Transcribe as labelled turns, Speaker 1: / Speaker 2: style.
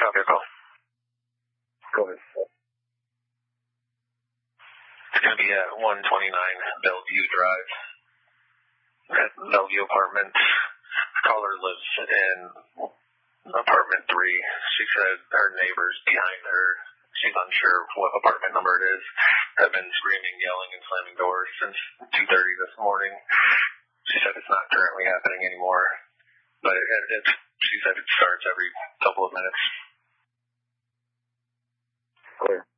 Speaker 1: Copy a call.
Speaker 2: Go ahead.
Speaker 1: It's going to be at 129 Bellevue Drive at Bellevue Apartments. Caller lives in apartment 3. She said her neighbors behind her, she's unsure what apartment number it is, have been screaming, yelling, and slamming doors since 2:30 this morning. She said it's not currently happening anymore, but she said it starts every couple of minutes.
Speaker 2: Clear.